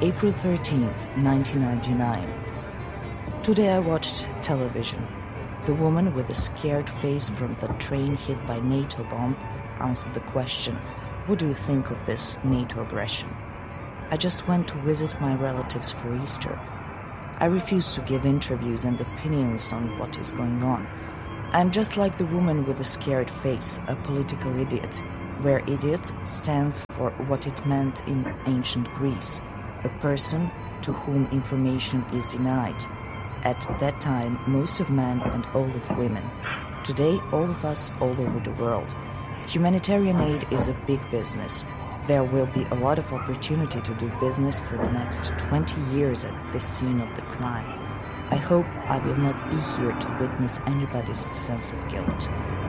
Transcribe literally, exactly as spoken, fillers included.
April thirteenth, nineteen ninety-nine. Today I watched television. The woman with a scared face from the train hit by NATO bomb answered the question, "What do you think of this NATO aggression?" I just went to visit my relatives for Easter. I refuse to give interviews and opinions on what is going on. I'm just like the woman with a scared face, a political idiot, where idiot stands for what it meant in ancient Greece, a person to whom information is denied. At that time, most of men and all of women. Today, all of us all over the world. Humanitarian aid is a big business. There will be a lot of opportunity to do business for the next twenty years at this scene of the crime. I hope I will not be here to witness anybody's sense of guilt.